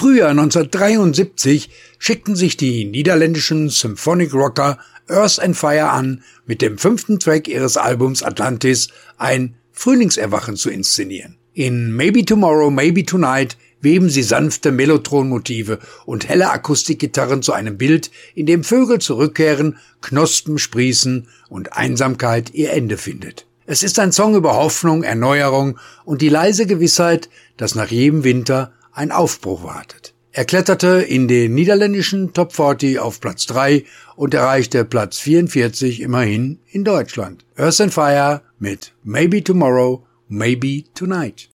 Frühjahr 1973 schickten sich die niederländischen Symphonic Rocker Earth and Fire an, mit dem 5. Track ihres Albums Atlantis ein Frühlingserwachen zu inszenieren. In Maybe Tomorrow, Maybe Tonight weben sie sanfte Mellotron-Motive und helle Akustikgitarren zu einem Bild, in dem Vögel zurückkehren, Knospen sprießen und Einsamkeit ihr Ende findet. Es ist ein Song über Hoffnung, Erneuerung und die leise Gewissheit, dass nach jedem Winter ein Aufbruch wartet. Er kletterte in den niederländischen Top 40 auf Platz 3 und erreichte Platz 44 immerhin in Deutschland. Earth and Fire mit Maybe Tomorrow, Maybe Tonight.